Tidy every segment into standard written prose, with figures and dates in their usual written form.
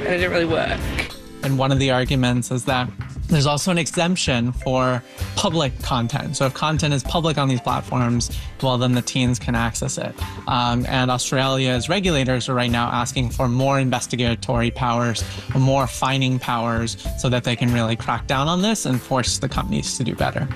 and it didn't really work. And one of the arguments is that there's also an exemption for public content. So if content is public on these platforms, well, then the teens can access it. And Australia's regulators are right now asking for more investigatory powers, more fining powers, so that they can really crack down on this and force the companies to do better.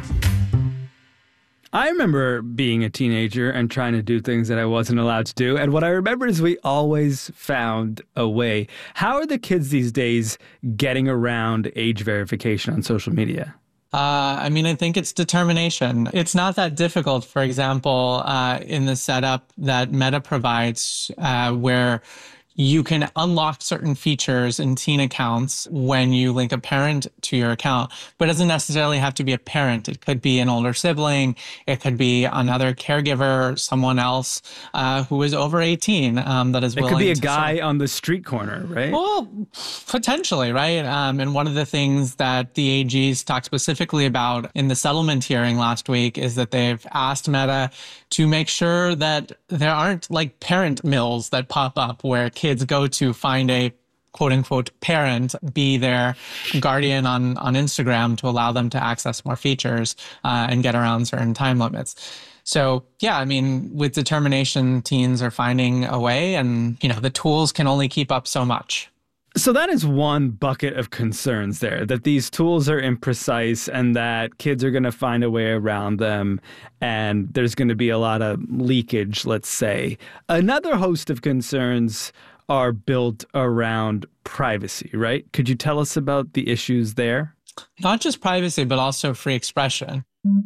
I remember being a teenager and trying to do things that I wasn't allowed to do. And what I remember is we always found a way. How are the kids these days getting around age verification on social media? I think it's determination. It's not that difficult, for example, in the setup that Meta provides, where you can unlock certain features in teen accounts when you link a parent to your account, but it doesn't necessarily have to be a parent. It could be an older sibling. It could be another caregiver, someone else who is over 18 that is willing to... It could be a guy on the street corner, right? Well, potentially, right? And one of the things that the AGs talked specifically about in the settlement hearing last week is that they've asked Meta to make sure that there aren't like parent mills that pop up where kids go to find a quote unquote parent, be their guardian on Instagram to allow them to access more features and get around certain time limits. So, yeah, with determination, teens are finding a way, and, the tools can only keep up so much. So that is one bucket of concerns there, that these tools are imprecise and that kids are going to find a way around them and there's going to be a lot of leakage, let's say. Another host of concerns are built around privacy, right? Could you tell us about the issues there? Not just privacy, but also free expression.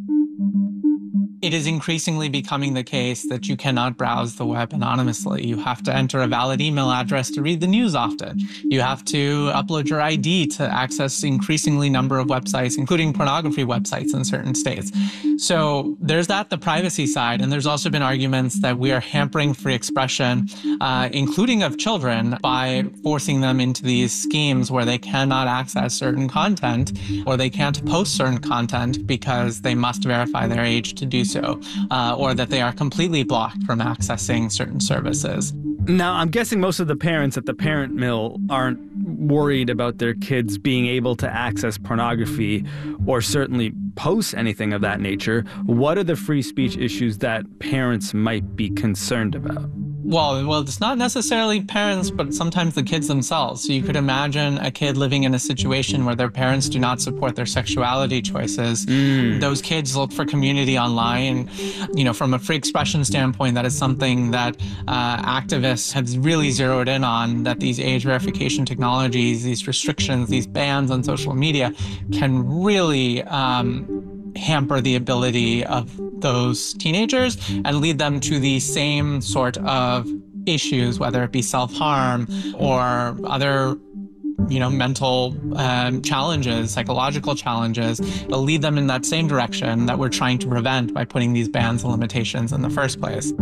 It is increasingly becoming the case that you cannot browse the web anonymously. You have to enter a valid email address to read the news often. You have to upload your ID to access increasingly number of websites, including pornography websites in certain states. So there's the privacy side. And there's also been arguments that we are hampering free expression, including of children, by forcing them into these schemes where they cannot access certain content or they can't post certain content because they must verify their age to do so, or that they are completely blocked from accessing certain services. Now, I'm guessing most of the parents at the parent mill aren't worried about their kids being able to access pornography or certainly post anything of that nature. What are the free speech issues that parents might be concerned about? Well, it's not necessarily parents, but sometimes the kids themselves. So you could imagine a kid living in a situation where their parents do not support their sexuality choices. Those kids look for community online. From a free expression standpoint, that is something that activists have really zeroed in on, that these age verification technologies, these restrictions, these bans on social media can really hamper the ability of those teenagers and lead them to the same sort of issues, whether it be self-harm or other mental challenges, psychological challenges. It'll lead them in that same direction that we're trying to prevent by putting these bans and limitations in the first place.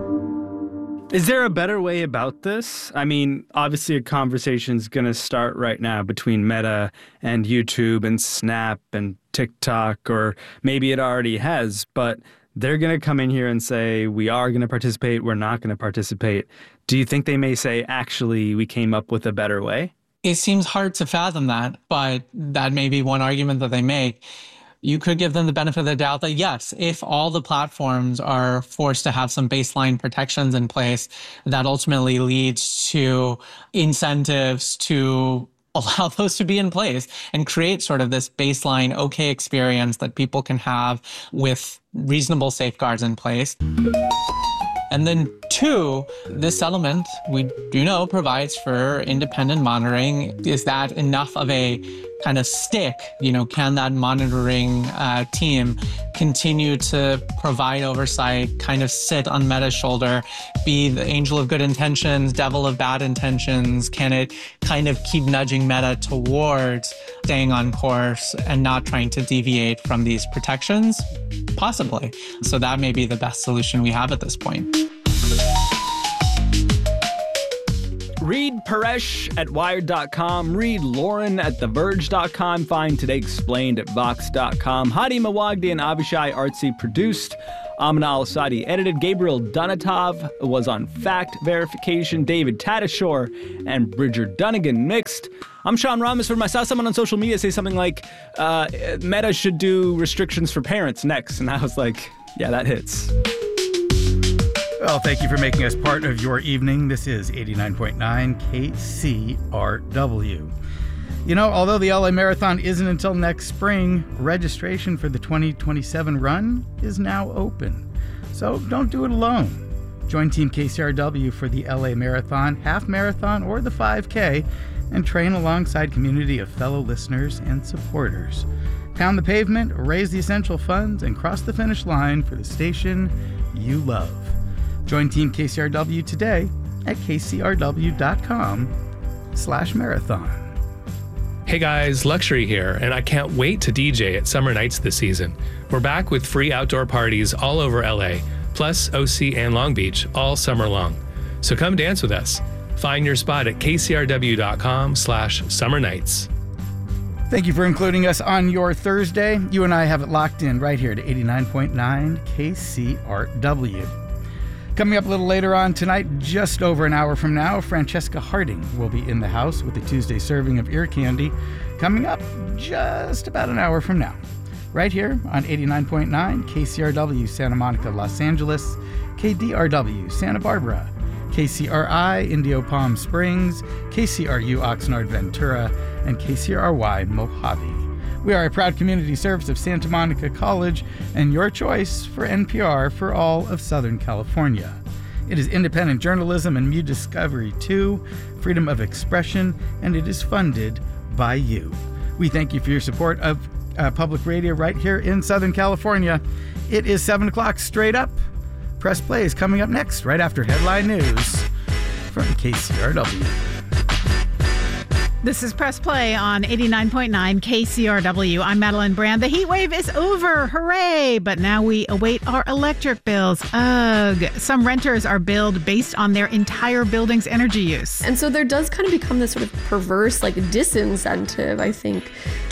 Is there a better way about this? Obviously a conversation's going to start right now between Meta and YouTube and Snap and TikTok, or maybe it already has, but they're going to come in here and say, we are going to participate, we're not going to participate. Do you think they may say, actually, we came up with a better way? It seems hard to fathom that, but that may be one argument that they make. You could give them the benefit of the doubt that, yes, if all the platforms are forced to have some baseline protections in place, that ultimately leads to incentives to allow those to be in place and create sort of this baseline okay experience that people can have with reasonable safeguards in place. And then two, this settlement, we do know, provides for independent monitoring. Is that enough of a kind of stick? Can that monitoring team continue to provide oversight, kind of sit on Meta's shoulder, be the angel of good intentions, devil of bad intentions? Can it kind of keep nudging Meta towards staying on course and not trying to deviate from these protections? Possibly. So that may be the best solution we have at this point. Read Paresh at Wired.com. Read Lauren at TheVerge.com. Find Today Explained at Vox.com. Hadi Mawagdi and Avishai Artsy produced. Amna Al-Sadi edited. Gabriel Donatov was on fact verification. David Tadashore and Bridger Dunnigan mixed. I'm Sean Ramisford. I saw someone on social media say something like, Meta should do restrictions for parents next. And I was like, yeah, that hits. Well, thank you for making us part of your evening. This is 89.9 KCRW. You know, although the LA Marathon isn't until next spring, registration for the 2027 run is now open. So don't do it alone. Join Team KCRW for the LA Marathon, Half Marathon, or the 5K, and train alongside a community of fellow listeners and supporters. Pound the pavement, raise the essential funds, and cross the finish line for the station you love. Join Team KCRW today at kcrw.com/marathon. Hey guys, Luxury here, and I can't wait to DJ at Summer Nights this season. We're back with free outdoor parties all over LA, plus OC and Long Beach all summer long. So come dance with us. Find your spot at kcrw.com/summer nights. Thank you for including us on your Thursday. You and I have it locked in right here to 89.9 KCRW. Coming up a little later on tonight, just over an hour from now, Francesca Harding will be in the house with a Tuesday serving of ear candy, coming up just about an hour from now. Right here on 89.9 KCRW Santa Monica, Los Angeles, KDRW Santa Barbara, KCRI Indio Palm Springs, KCRU Oxnard Ventura, and KCRY Mojave. We are a proud community service of Santa Monica College and your choice for NPR for all of Southern California. It is independent journalism and Mu Discovery 2, freedom of expression, and it is funded by you. We thank you for your support of public radio right here in Southern California. It is 7 o'clock straight up. Press Play is coming up next, right after headline news from KCRW. This is Press Play on 89.9 KCRW. I'm Madeline Brand. The heat wave is over. Hooray! But now we await our electric bills. Ugh. Some renters are billed based on their entire building's energy use. And so there does kind of become this sort of perverse, disincentive, I think,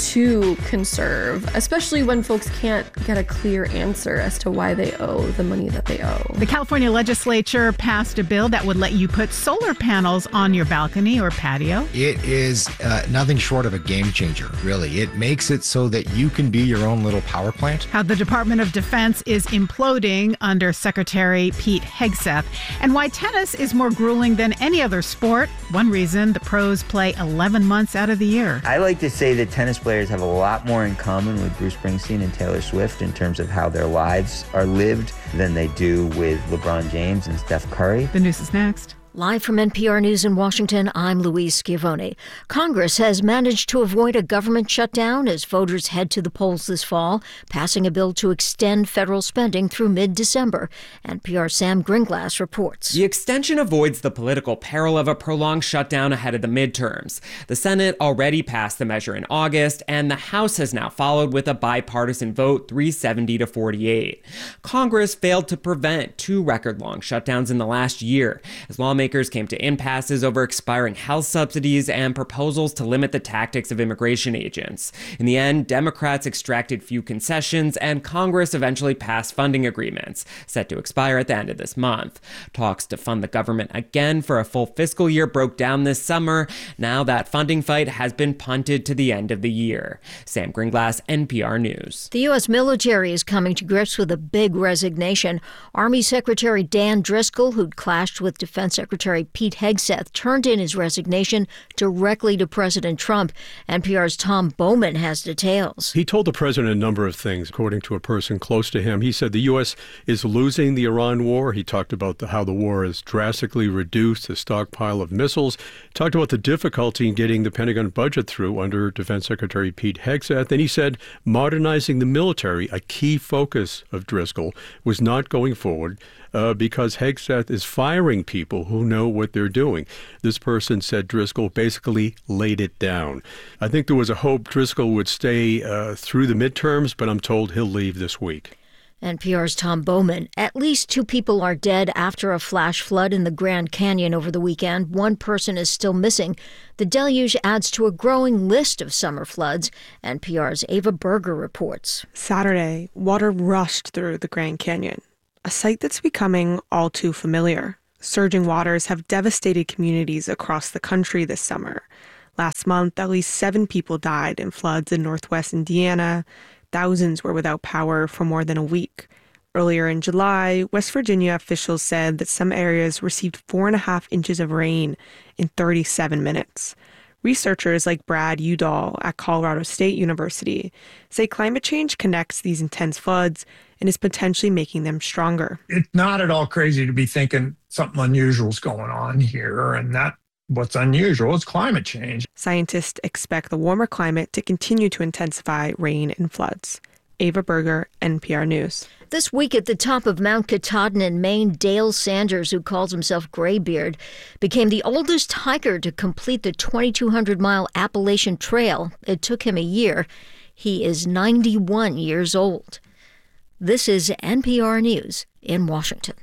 to conserve, especially when folks can't get a clear answer as to why they owe the money that they owe. The California legislature passed a bill that would let you put solar panels on your balcony or patio. It is nothing short of a game changer, really. It makes it so that you can be your own little power plant. How the Department of Defense is imploding under Secretary Pete Hegseth, and why tennis is more grueling than any other sport. One reason, the pros play 11 months out of the year. I like to say that tennis players have a lot more in common with Bruce Springsteen and Taylor Swift in terms of how their lives are lived than they do with LeBron James and Steph Curry. The news is next. Live from NPR News in Washington, I'm Louise Schiavone. Congress has managed to avoid a government shutdown as voters head to the polls this fall, passing a bill to extend federal spending through mid-December. NPR's Sam Gringlass reports. The extension avoids the political peril of a prolonged shutdown ahead of the midterms. The Senate already passed the measure in August, and the House has now followed with a bipartisan vote, 370 to 48. Congress failed to prevent two record-long shutdowns in the last year, as lawmakers came to impasses over expiring health subsidies and proposals to limit the tactics of immigration agents. In the end, Democrats extracted few concessions, and Congress eventually passed funding agreements, set to expire at the end of this month. Talks to fund the government again for a full fiscal year broke down this summer. Now that funding fight has been punted to the end of the year. Sam Gringlass, NPR News. The U.S. military is coming to grips with a big resignation. Army Secretary Dan Driscoll, who'd clashed with Defense Secretary Pete Hegseth, turned in his resignation directly to President Trump. NPR's Tom Bowman has details. He told the president a number of things, according to a person close to him. He said the U.S. is losing the Iran war. He talked about how the war has drastically reduced the stockpile of missiles. Talked about the difficulty in getting the Pentagon budget through under Defense Secretary Pete Hegseth. And he said modernizing the military, a key focus of Driscoll, was not going forward because Hegseth is firing people who know what they're doing. This person said Driscoll basically laid it down. I think there was a hope Driscoll would stay through the midterms, but I'm told he'll leave this week. NPR's Tom Bowman. At least 2 people are dead after a flash flood in the Grand Canyon over the weekend. 1 person is still missing. The deluge adds to a growing list of summer floods. NPR's Ava Berger reports. Saturday, water rushed through the Grand Canyon, a sight that's becoming all too familiar. Surging waters have devastated communities across the country this summer. Last month, at least 7 people died in floods in northwest Indiana. Thousands were without power for more than a week. Earlier in July, West Virginia officials said that some areas received 4.5 inches of rain in 37 minutes. Researchers like Brad Udall at Colorado State University say climate change connects these intense floods and is potentially making them stronger. It's not at all crazy to be thinking something unusual is going on here, and that what's unusual is climate change. Scientists expect the warmer climate to continue to intensify rain and floods. Ava Berger, NPR News. This week at the top of Mount Katahdin in Maine, Dale Sanders, who calls himself Graybeard, became the oldest hiker to complete the 2,200-mile Appalachian Trail. It took him a year. He is 91 years old. This is NPR News in Washington.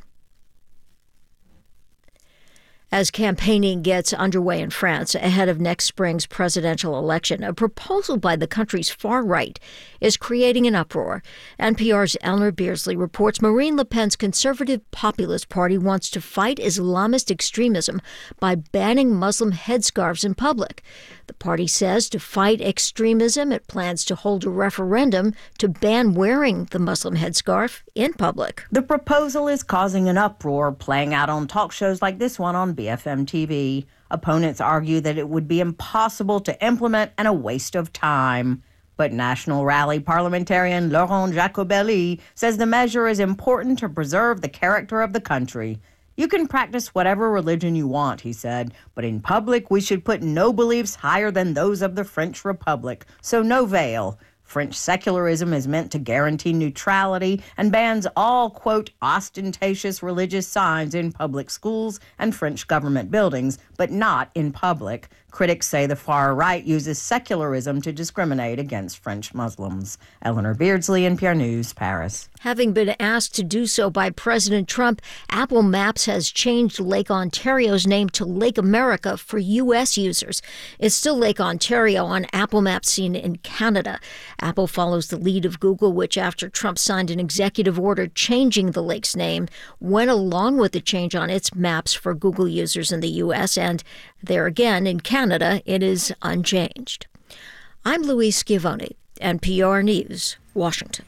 As campaigning gets underway in France ahead of next spring's presidential election, a proposal by the country's far right is creating an uproar. NPR's Eleanor Beardsley reports Marine Le Pen's conservative populist party wants to fight Islamist extremism by banning Muslim headscarves in public. The party says to fight extremism, it plans to hold a referendum to ban wearing the Muslim headscarf in public. The proposal is causing an uproar, playing out on talk shows like this one on BFM TV. Opponents argue that it would be impossible to implement and a waste of time. But National Rally parliamentarian Laurent Jacobelli says the measure is important to preserve the character of the country. You can practice whatever religion you want, he said, but in public we should put no beliefs higher than those of the French Republic, so no veil. French secularism is meant to guarantee neutrality and bans all, quote, ostentatious religious signs in public schools and French government buildings, but not in public. Critics say the far right uses secularism to discriminate against French Muslims. Eleanor Beardsley, NPR News, Paris. Having been asked to do so by President Trump, Apple Maps has changed Lake Ontario's name to Lake America for U.S. users. It's still Lake Ontario on Apple Maps seen in Canada. Apple follows the lead of Google, which, after Trump signed an executive order changing the lake's name, went along with the change on its maps for Google users in the U.S., and there again, in Canada, it is unchanged. I'm Louise Schiavone, NPR News, Washington.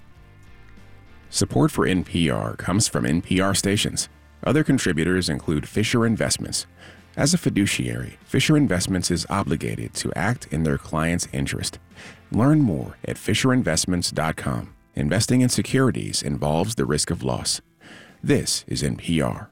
Support for NPR comes from NPR stations. Other contributors include Fisher Investments. As a fiduciary, Fisher Investments is obligated to act in their client's interest. Learn more at FisherInvestments.com. Investing in securities involves the risk of loss. This is NPR.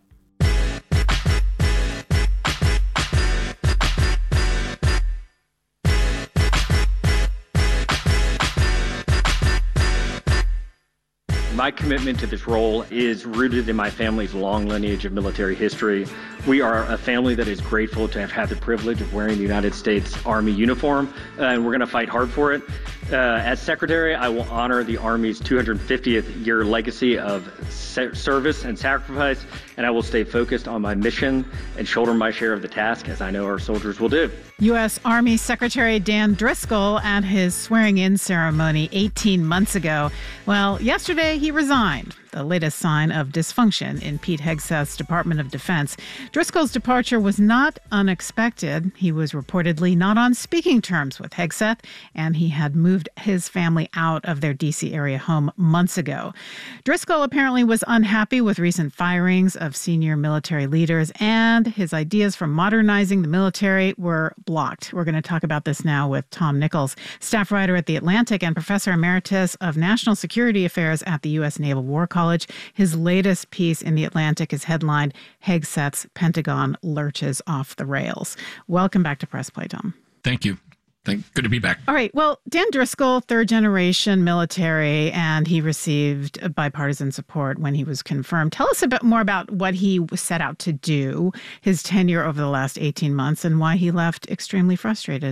My commitment to this role is rooted in my family's long lineage of military history. We are a family that is grateful to have had the privilege of wearing the United States Army uniform, and we're going to fight hard for it. As Secretary, I will honor the Army's 250th year legacy of service and sacrifice, and I will stay focused on my mission and shoulder my share of the task, as I know our soldiers will do. U.S. Army Secretary Dan Driscoll at his swearing-in ceremony 18 months ago. Well, yesterday he resigned, the latest sign of dysfunction in Pete Hegseth's Department of Defense. Driscoll's departure was not unexpected. He was reportedly not on speaking terms with Hegseth, and he had moved his family out of their D.C. area home months ago. Driscoll apparently was unhappy with recent firings of senior military leaders, and his ideas for modernizing the military were blocked. We're going to talk about this now with Tom Nichols, staff writer at The Atlantic and professor emeritus of national security affairs at the U.S. Naval War College. His latest piece in The Atlantic is headlined, Hegseth's Pentagon Lurches Off the Rails. Welcome back to Press Play, Tom. Thank you. Good to be back. All right. Well, Dan Driscoll, third-generation military, and he received bipartisan support when he was confirmed. Tell us a bit more about what he set out to do, his tenure over the last 18 months, and why he left extremely frustrated.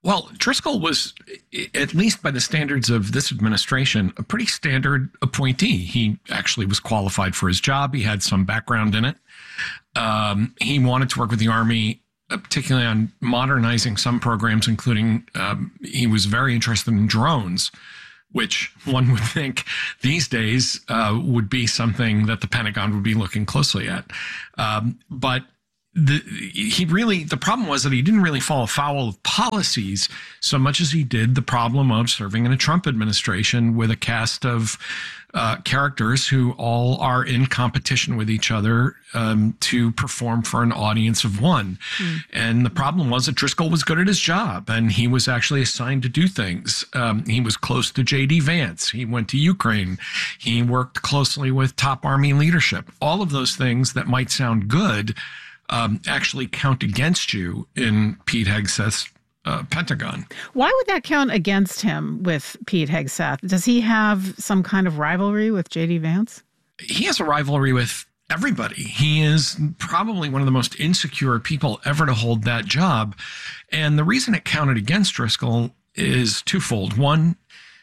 Well, Driscoll was, at least by the standards of this administration, a pretty standard appointee. He actually was qualified for his job. He had some background in it. He wanted to work with the Army, particularly on modernizing some programs, including he was very interested in drones, which one would think these days would be something that the Pentagon would be looking closely at. But the problem was that he didn't really fall afoul of policies so much as he did the problem of serving in a Trump administration with a cast of characters who all are in competition with each other to perform for an audience of one. And the problem was that Driscoll was good at his job, and he was actually assigned to do things. He was close to J.D. Vance. He went to Ukraine. He worked closely with top Army leadership. All of those things that might sound good actually count against you in Pete Hegseth's Pentagon. Why would that count against him with Pete Hegseth? Does he have some kind of rivalry with J.D. Vance? He has a rivalry with everybody. He is probably one of the most insecure people ever to hold that job. And the reason it counted against Driscoll is twofold. One,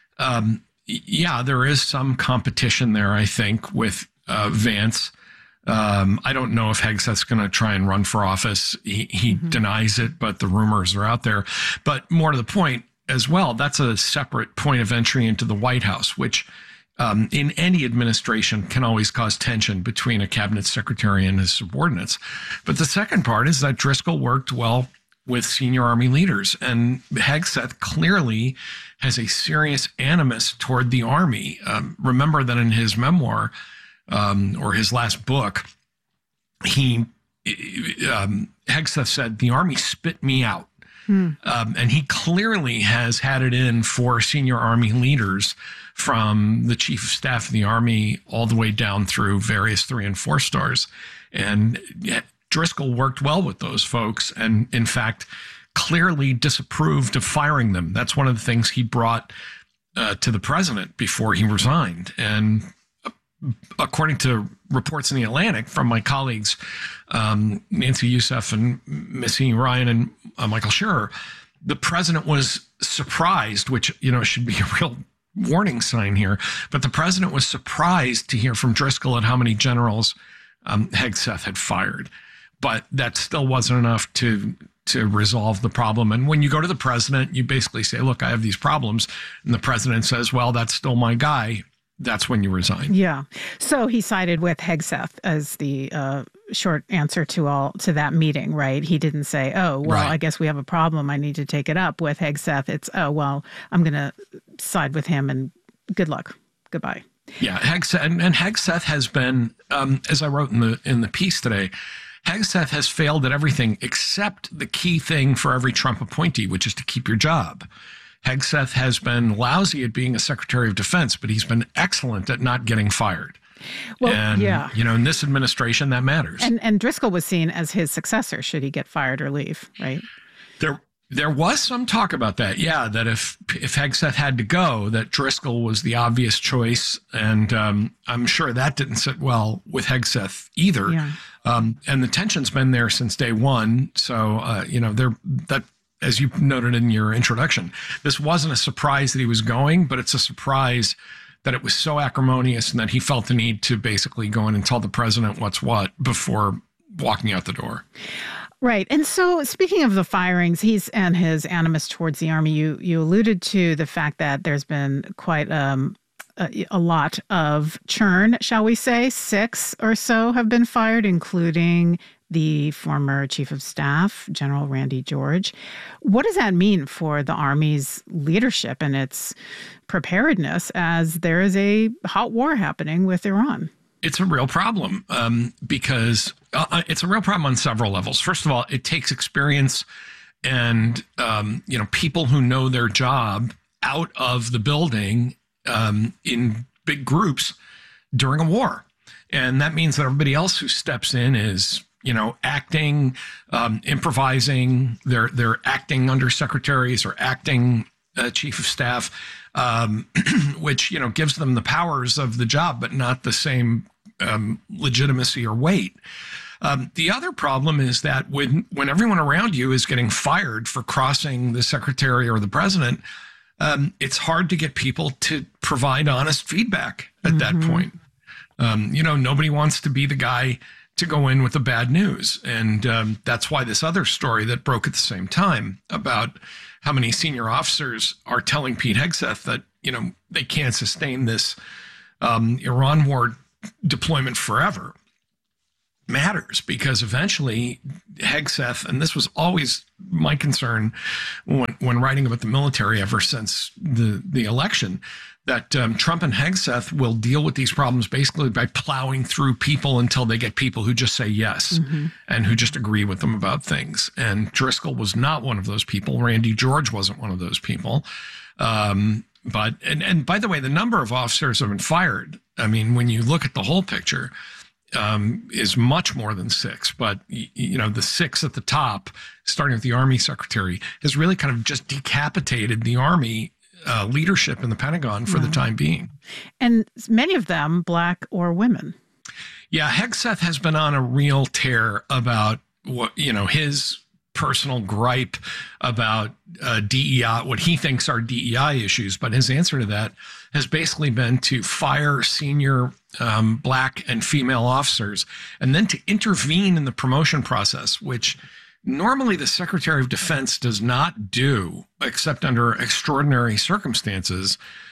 there is some competition there, I think, with Vance. I don't know if Hegseth's going to try and run for office. He denies it, but the rumors are out there. But more to the point as well, that's a separate point of entry into the White House, which in any administration can always cause tension between a cabinet secretary and his subordinates. But the second part is that Driscoll worked well with senior Army leaders, and Hegseth clearly has a serious animus toward the Army. Remember that in his memoir, or his last book, Hegseth said, the Army spit me out. And he clearly has had it in for senior Army leaders, from the Chief of Staff of the Army all the way down through various 3 and 4 stars. And Driscoll worked well with those folks and, in fact, clearly disapproved of firing them. That's one of the things he brought to the president before he resigned. And according to reports in The Atlantic from my colleagues, Nancy Youssef and Missy Ryan and Michael Scherer, the president was surprised, which, should be a real warning sign here, but the president was surprised to hear from Driscoll at how many generals Hegseth had fired. But that still wasn't enough to resolve the problem. And when you go to the president, you basically say, look, I have these problems. And the president says, well, that's still my guy. That's when you resign. Yeah. So he sided with Hegseth as the short answer to that meeting, right? He didn't say, oh, well, right, I guess we have a problem. I need to take it up with Hegseth. It's, oh, well, I'm going to side with him and good luck. Goodbye. Yeah. Hegseth, and Hegseth has been, as I wrote in the piece today, Hegseth has failed at everything except the key thing for every Trump appointee, which is to keep your job. Hegseth has been lousy at being a Secretary of Defense, but he's been excellent at not getting fired. Well, and, yeah. In this administration, that matters. And Driscoll was seen as his successor, should he get fired or leave, right? There was some talk about that, yeah, that if Hegseth had to go, that Driscoll was the obvious choice. And I'm sure that didn't sit well with Hegseth either. Yeah. And the tension's been there since day one. So, as you noted in your introduction, this wasn't a surprise that he was going, but it's a surprise that it was so acrimonious and that he felt the need to basically go in and tell the president what's what before walking out the door. Right. And so speaking of the firings, and his animus towards the Army, you alluded to the fact that there's been quite a lot of churn, shall we say. 6 or so have been fired, including the former Chief of Staff, General Randy George. What does that mean for the Army's leadership and its preparedness as there is a hot war happening with Iran? It's a real problem because it's a real problem on several levels. First of all, it takes experience and people who know their job out of the building in big groups during a war. And that means that everybody else who steps in is acting, improvising. They're acting under secretaries or acting chief of staff, which gives them the powers of the job, but not the same legitimacy or weight. The other problem is that when everyone around you is getting fired for crossing the secretary or the president, it's hard to get people to provide honest feedback at that point. Nobody wants to be the guy to go in with the bad news. And that's why this other story that broke at the same time about how many senior officers are telling Pete Hegseth that, they can't sustain this Iran war deployment forever matters, because eventually Hegseth, and this was always my concern when writing about the military ever since the election, that Trump and Hegseth will deal with these problems basically by plowing through people until they get people who just say yes and who just agree with them about things. And Driscoll was not one of those people. Randy George wasn't one of those people. But by the way, the number of officers have been fired, I mean, when you look at the whole picture, is much more than 6. But, the 6 at the top, starting with the Army Secretary, has really kind of just decapitated the Army leadership in the Pentagon for the time being. And many of them Black or women. Yeah, Hegseth has been on a real tear about what, his personal gripe about DEI, what he thinks are DEI issues. But his answer to that has basically been to fire senior Black and female officers and then to intervene in the promotion process, which normally the Secretary of Defense does not do, except under extraordinary circumstances,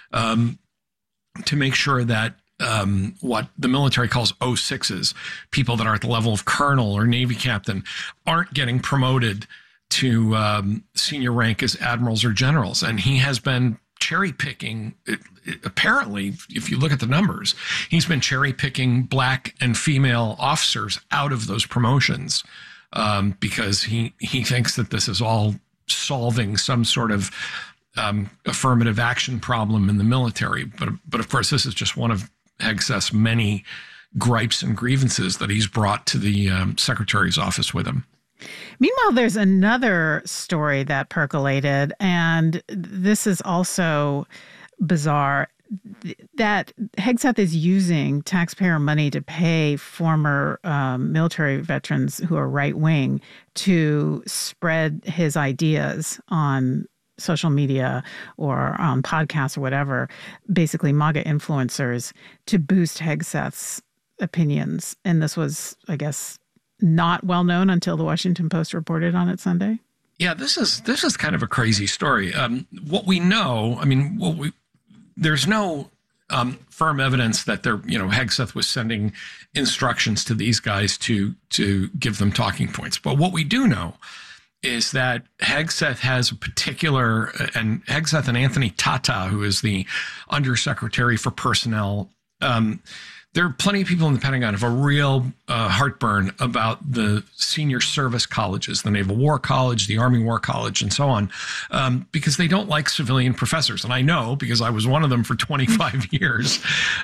to make sure that what the military calls 06s, people that are at the level of colonel or Navy captain, aren't getting promoted to senior rank as admirals or generals. And he has been cherry picking, apparently, if you look at the numbers, he's been cherry picking Black and female officers out of those promotions because he thinks that this is all solving some sort of affirmative action problem in the military. But of course, this is just one of Hegseth's many gripes and grievances that he's brought to the secretary's office with him. Meanwhile, there's another story that percolated, and this is also bizarre, that Hegseth is using taxpayer money to pay former military veterans who are right-wing to spread his ideas on social media or on podcasts or whatever, basically MAGA influencers, to boost Hegseth's opinions. And this was, I guess, not well known until the Washington Post reported on it Sunday. Yeah, this is kind of a crazy story. What we know, there's no firm evidence that Hegseth was sending instructions to these guys to give them talking points. But what we do know is that Hegseth has a particular, and Hegseth and Anthony Tata, who is the Undersecretary for Personnel, there are plenty of people in the Pentagon who have a real heartburn about the senior service colleges, the Naval War College, the Army War College, and so on, because they don't like civilian professors. And I know, because I was one of them for 25 years,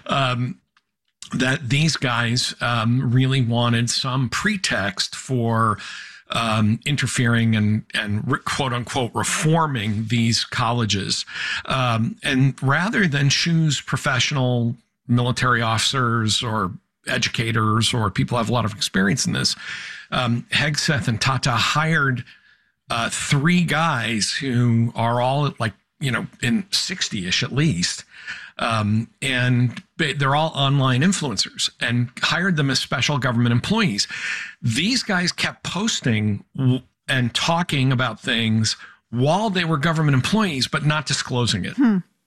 that these guys really wanted some pretext for interfering and quote unquote reforming these colleges. And rather than choose professional military officers or educators or people who have a lot of experience in this, Hegseth and Tata hired 3 guys who are all in 60-ish at least. And they're all online influencers, and hired them as special government employees. These guys kept posting and talking about things while they were government employees, but not disclosing it,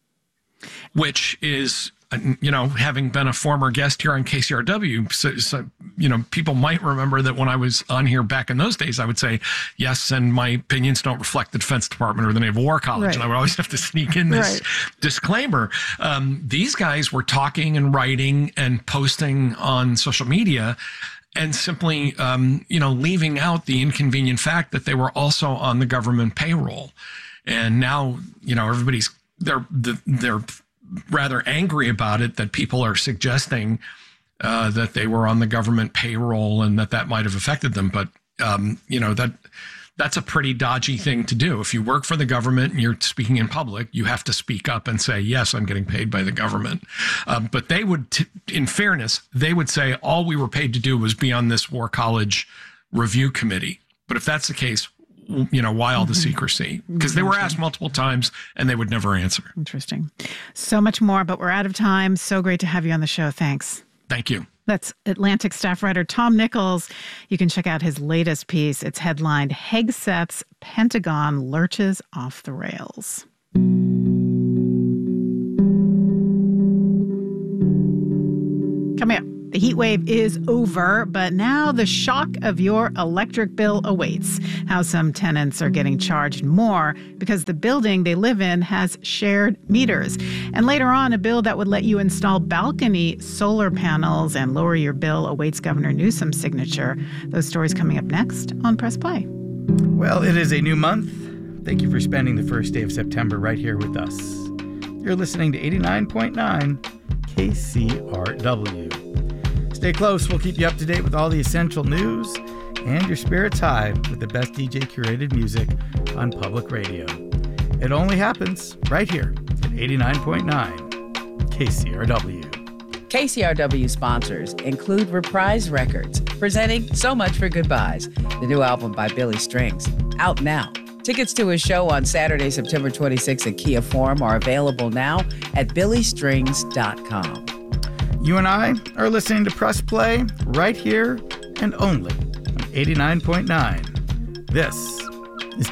which is, having been a former guest here on KCRW, so people might remember that when I was on here back in those days, I would say, yes, and my opinions don't reflect the Defense Department or the Naval War College. Right. And I would always have to sneak in this disclaimer. These guys were talking and writing and posting on social media and simply, leaving out the inconvenient fact that they were also on the government payroll. And now, everybody's, they're rather angry about it, that people are suggesting that they were on the government payroll and that might have affected them. But, That's a pretty dodgy thing to do. If you work for the government and you're speaking in public, you have to speak up and say, yes, I'm getting paid by the government. But they would, in fairness, they would say all we were paid to do was be on this War College review committee. But if that's the case, why all the secrecy? Because they were asked multiple times and they would never answer. Interesting. So much more, but we're out of time. So great to have you on the show. Thanks. Thank you. That's Atlantic staff writer Tom Nichols. You can check out his latest piece. It's headlined, Hegseth's Pentagon Lurches Off the Rails. Coming up, the heat wave is over, but now the shock of your electric bill awaits. How some tenants are getting charged more because the building they live in has shared meters. And later on, a bill that would let you install balcony solar panels and lower your bill awaits Governor Newsom's signature. Those stories coming up next on Press Play. Well, it is a new month. Thank you for spending the first day of September right here with us. You're listening to 89.9 KCRW. Stay close. We'll keep you up to date with all the essential news and your spirits high with the best DJ curated music on public radio. It only happens right here at 89.9 KCRW. KCRW sponsors include Reprise Records, presenting So Much for Goodbyes, the new album by Billy Strings, out now. Tickets to his show on Saturday, September 26th at Kia Forum are available now at billystrings.com. You and I are listening to Press Play right here and only on 89.9. This is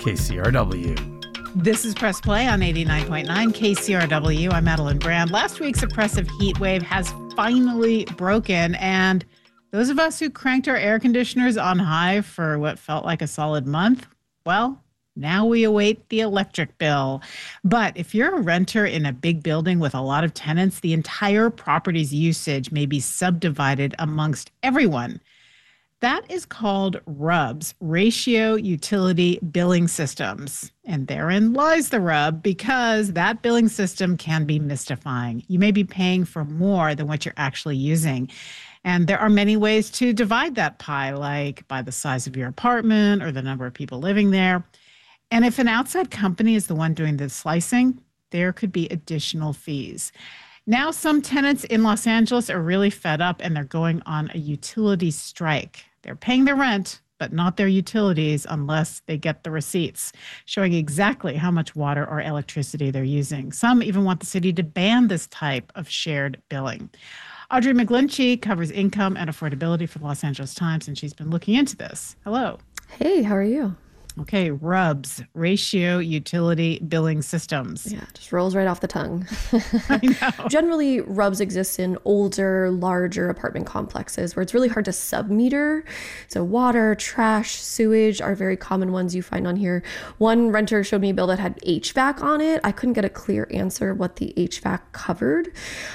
KCRW. This is Press Play on 89.9 KCRW. I'm Madeline Brand. Last week's oppressive heat wave has finally broken, and those of us who cranked our air conditioners on high for what felt like a solid month, well, now we await the electric bill. But if you're a renter in a big building with a lot of tenants, the entire property's usage may be subdivided amongst everyone. That is called RUBS, Ratio Utility Billing Systems. And therein lies the rub, because that billing system can be mystifying. You may be paying for more than what you're actually using. And there are many ways to divide that pie, like by the size of your apartment or the number of people living there. And if an outside company is the one doing the slicing, there could be additional fees. Now, some tenants in Los Angeles are really fed up and they're going on a utility strike. They're paying their rent, but not their utilities unless they get the receipts, showing exactly how much water or electricity they're using. Some even want the city to ban this type of shared billing. Audrey McGlinchey covers income and affordability for the Los Angeles Times, and she's been looking into this. Hello. Hey, how are you? Okay, RUBS, Ratio Utility Billing Systems. Yeah, just rolls right off the tongue. I know. Generally, RUBS exists in older, larger apartment complexes where it's really hard to sub-meter. So water, trash, sewage are very common ones you find on here. One renter showed me a bill that had HVAC on it. I couldn't get a clear answer what the HVAC covered.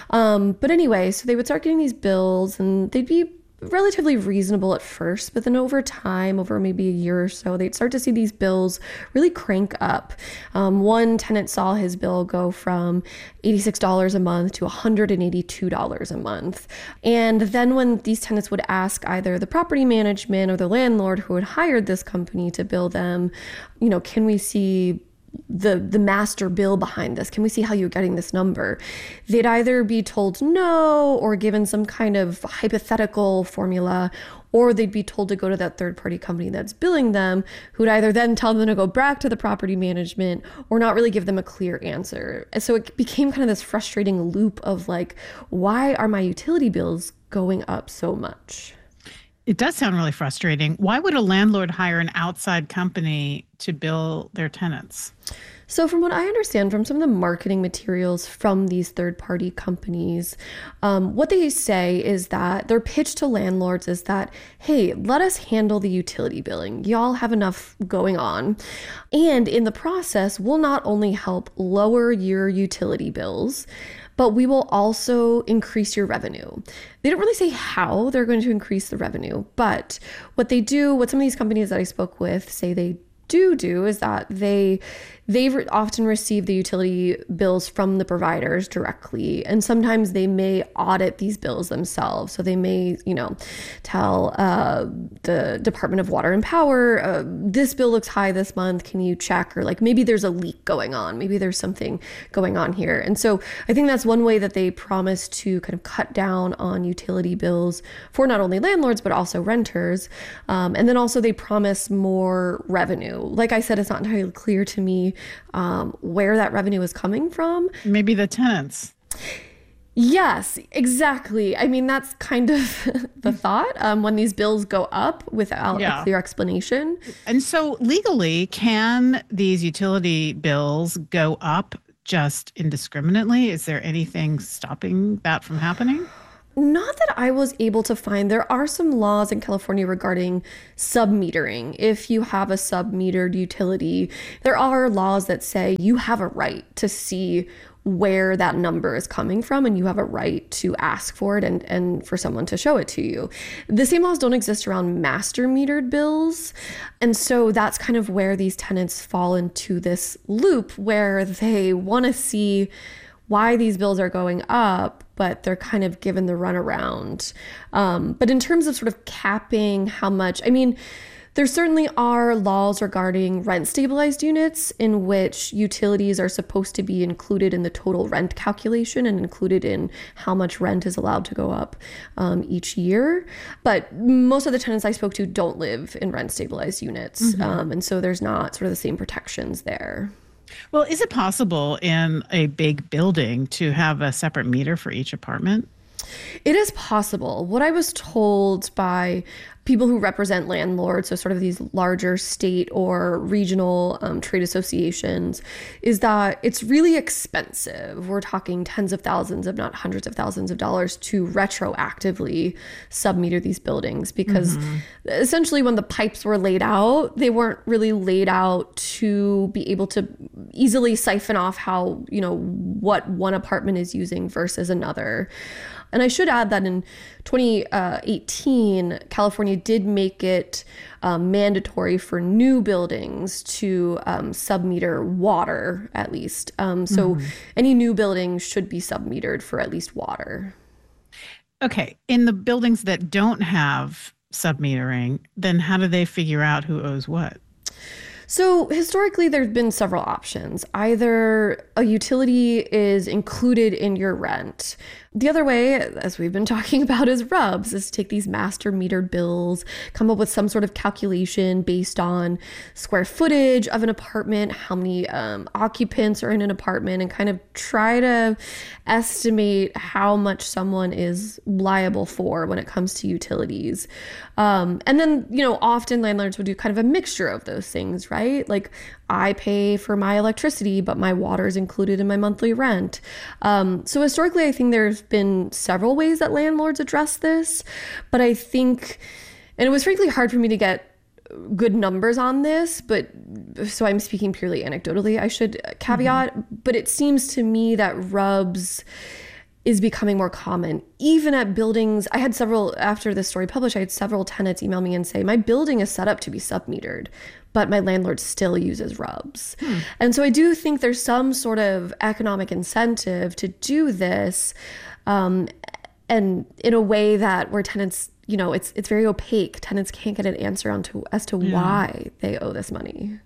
But anyway, so they would start getting these bills and they'd be relatively reasonable at first, but then over time, over maybe a year or so, they'd start to see these bills really crank up. One tenant saw his bill go from $86 a month to $182 a month. And then when these tenants would ask either the property management or the landlord who had hired this company to bill them, can we see the master bill behind this? Can we see how you're getting this number? They'd either be told no or given some kind of hypothetical formula, or they'd be told to go to that third-party company that's billing them, who'd either then tell them to go back to the property management or not really give them a clear answer. And so it became kind of this frustrating loop of like, why are my utility bills going up so much? It does sound really frustrating. Why would a landlord hire an outside company to bill their tenants? So from what I understand from some of the marketing materials from these third-party companies, what they say is that their pitch to landlords is that, hey, let us handle the utility billing. Y'all have enough going on. And in the process, we'll not only help lower your utility bills, but we will also increase your revenue. They don't really say how they're going to increase the revenue, but what some of these companies that I spoke with say they do is that they they often receive the utility bills from the providers directly. And sometimes they may audit these bills themselves. So they may, tell the Department of Water and Power, this bill looks high this month. Can you check? Or like maybe there's a leak going on. Maybe there's something going on here. And so I think that's one way that they promise to kind of cut down on utility bills for not only landlords, but also renters. And then also they promise more revenue. Like I said, it's not entirely clear to me where that revenue is coming from. Maybe the tenants. Yes, exactly. I mean, that's kind of the thought when these bills go up without a clear explanation. And so legally, can these utility bills go up just indiscriminately? Is there anything stopping that from happening? Not that I was able to find. There are some laws in California regarding submetering. If you have a submetered utility, there are laws that say you have a right to see where that number is coming from, and you have a right to ask for it and for someone to show it to you. The same laws don't exist around master metered bills. And so that's kind of where these tenants fall into this loop where they want to see why these bills are going up, but they're kind of given the runaround. But in terms of sort of capping how much, I mean, there certainly are laws regarding rent stabilized units in which utilities are supposed to be included in the total rent calculation and included in how much rent is allowed to go up each year. But most of the tenants I spoke to don't live in rent stabilized units. And so there's not sort of the same protections there. Well, is it possible in a big building to have a separate meter for each apartment? It is possible. What I was told by people who represent landlords, so sort of these larger state or regional trade associations, is that it's really expensive. We're talking tens of thousands, if not hundreds of thousands of dollars to retroactively submeter these buildings because essentially when the pipes were laid out, they weren't really laid out to be able to easily siphon off how, what one apartment is using versus another. And I should add that in 2018, California did make it mandatory for new buildings to submeter water, at least. So any new buildings should be submetered for at least water. Okay. In the buildings that don't have submetering, then how do they figure out who owes what? So historically, there's been several options. Either a utility is included in your rent. The other way, as we've been talking about, is RUBS, is to take these master metered bills, come up with some sort of calculation based on square footage of an apartment, how many occupants are in an apartment, and kind of try to estimate how much someone is liable for when it comes to utilities. And then, often landlords would do kind of a mixture of those things, right? Like I pay for my electricity, but my water is included in my monthly rent. So historically, I think there's been several ways that landlords address this, but I think, and it was frankly hard for me to get good numbers on this, but so I'm speaking purely anecdotally, I should caveat, but it seems to me that RUBS is becoming more common. Even at buildings, I had several, after this story published, I had several tenants email me and say, my building is set up to be submetered, but my landlord still uses RUBS. And so I do think there's some sort of economic incentive to do this, and in a way that where tenants, it's very opaque. Tenants can't get an answer as to why they owe this money.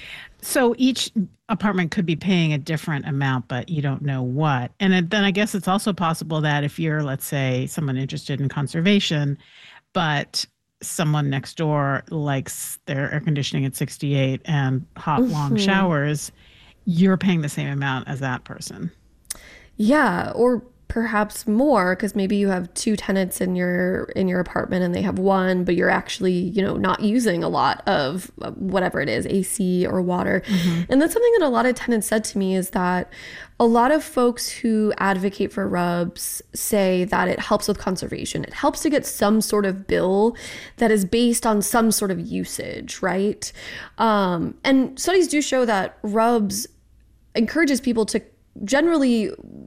So each apartment could be paying a different amount, but you don't know what. And then I guess it's also possible that if you're, let's say, someone interested in conservation, but someone next door likes their air conditioning at 68 and hot, long showers, you're paying the same amount as that person. Yeah, or perhaps more, because maybe you have two tenants in your apartment and they have one, but you're actually, not using a lot of whatever it is, AC or water. And that's something that a lot of tenants said to me, is that a lot of folks who advocate for RUBS say that it helps with conservation. It helps to get some sort of bill that is based on some sort of usage, right? And studies do show that RUBS encourages people to generally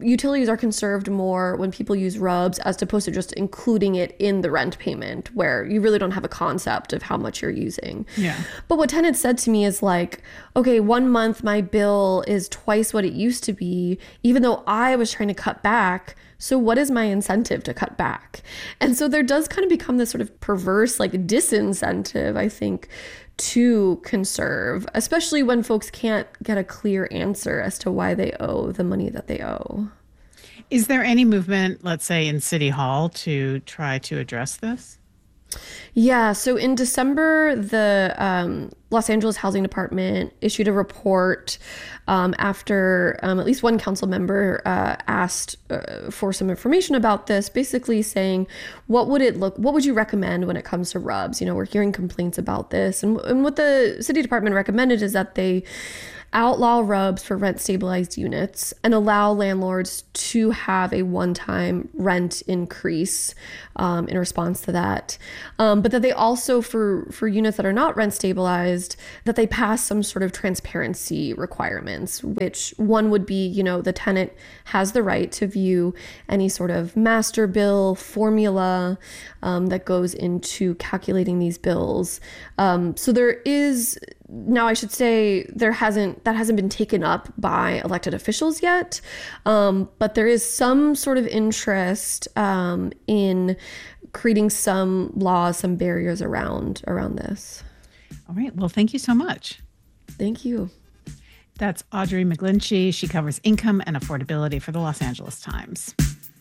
utilities are conserved more when people use RUBS as opposed to just including it in the rent payment, where you really don't have a concept of how much you're using. Yeah. But what tenants said to me is like, okay, 1 month my bill is twice what it used to be, even though I was trying to cut back. So what is my incentive to cut back? And so there does kind of become this sort of perverse like disincentive, I think, to conserve, especially when folks can't get a clear answer as to why they owe the money that they owe. Is there any movement, let's say, in City Hall to try to address this? Yeah, so in December, the Los Angeles Housing Department issued a report after at least one council member asked for some information about this, basically saying, what would you recommend when it comes to RUBS? You know, we're hearing complaints about this. And what the city department recommended is that they outlaw RUBS for rent stabilized units and allow landlords to have a one-time rent increase in response to that. But that they also, for units that are not rent stabilized, that they pass some sort of transparency requirements, which one would be, you know, the tenant has the right to view any sort of master bill formula that goes into calculating these bills. So there is, now I should say, that hasn't been taken up by elected officials yet, but there is some sort of interest in creating some laws, some barriers around this. All right. Well, thank you so much. Thank you. That's Audrey McGlinchey. She covers income and affordability for the Los Angeles Times.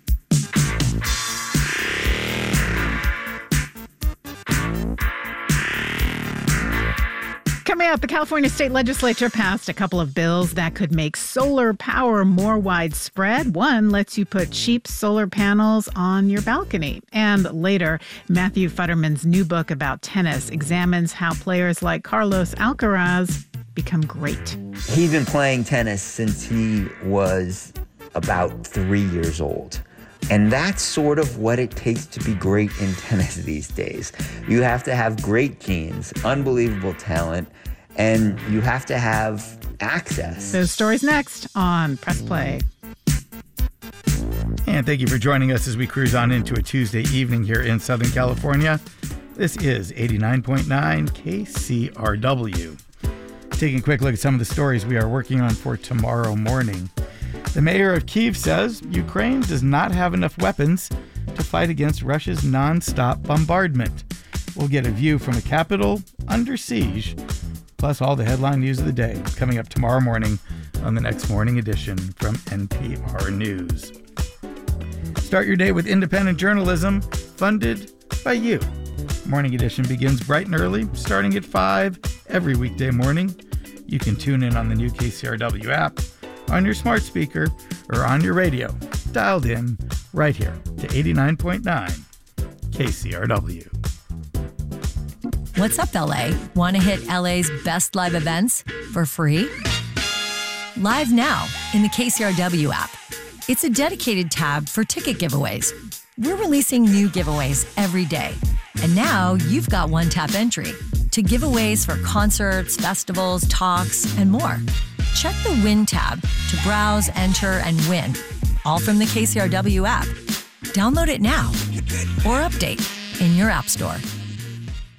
Coming up, the California State Legislature passed a couple of bills that could make solar power more widespread. One lets you put cheap solar panels on your balcony. And later, Matthew Futterman's new book about tennis examines how players like Carlos Alcaraz become great. He's been playing tennis since he was about 3 years old. And that's sort of what it takes to be great in tennis these days. You have to have great genes, unbelievable talent, and you have to have access. Those stories next on Press Play. And thank you for joining us as we cruise on into a Tuesday evening here in Southern California. This is 89.9 KCRW. Taking a quick look at some of the stories we are working on for tomorrow morning. The mayor of Kyiv says Ukraine does not have enough weapons to fight against Russia's nonstop bombardment. We'll get a view from a capital under siege, plus all the headline news of the day coming up tomorrow morning on the next morning edition from NPR News. Start your day with independent journalism funded by you. Morning edition begins bright and early, starting at 5 every weekday morning. You can tune in on the new KCRW app, on your smart speaker, or on your radio, dialed in right here to 89.9 KCRW. What's up, LA? Want to hit LA's best live events for free? Live now in the KCRW app. It's a dedicated tab for ticket giveaways. We're releasing new giveaways every day. And now you've got one-tap entry to giveaways for concerts, festivals, talks, and more. Check the Win tab to browse, enter, and win, all from the KCRW app. Download it now or update in your app store.